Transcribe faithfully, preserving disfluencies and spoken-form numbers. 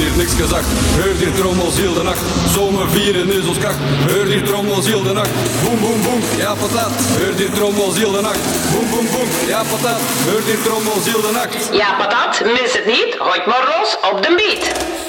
hier niks gezegd. Heur die trommels heel de nacht. Zomer vieren is ons kracht. Heur die trommels heel de nacht. Boem, boem, boem, ja patat. Heur die trommels heel de nacht. Boem, boem, boem, ja patat. Heur die trommels heel de nacht. Ja patat, mis het niet. Gooit maar los op de beat.